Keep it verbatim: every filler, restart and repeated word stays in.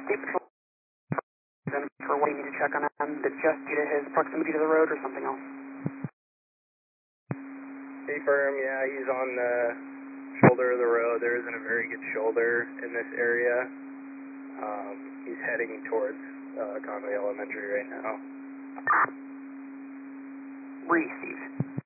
Steve Patrol, for what do you need to check on him? Did just due to his proximity to the road or something else? Confirm, yeah, he's on the shoulder of the road. There isn't a very good shoulder in this area. Um, he's heading towards uh, Conway Elementary right now. Reese, Steve.